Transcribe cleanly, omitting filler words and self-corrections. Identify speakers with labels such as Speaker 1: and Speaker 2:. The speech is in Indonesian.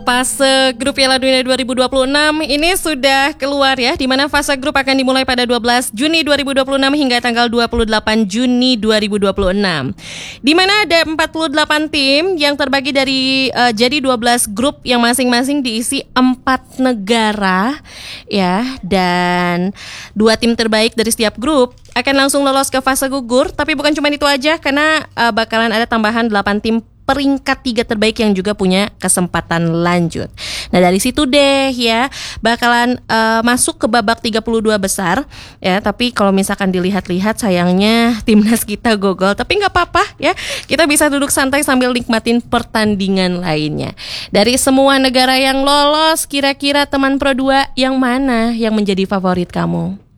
Speaker 1: Fase grup Piala Dunia 2026 ini sudah keluar ya, di mana fase grup akan dimulai pada 12 Juni 2026 hingga tanggal 28 Juni 2026. Di mana ada 48 tim yang terbagi dari jadi 12 grup yang masing-masing diisi 4 negara ya, dan 2 tim terbaik dari setiap grup akan langsung lolos ke fase gugur. Tapi bukan cuma itu aja, karena bakalan ada tambahan 8 tim peringkat 3 terbaik yang juga punya kesempatan lanjut. Nah dari situ deh ya bakalan masuk ke babak 32 besar ya. Tapi kalau misalkan dilihat-lihat sayangnya timnas kita gogol. Tapi gak apa-apa ya, kita bisa duduk santai sambil nikmatin pertandingan lainnya. Dari semua negara yang lolos, kira-kira teman Pro 2 yang mana yang menjadi favorit kamu?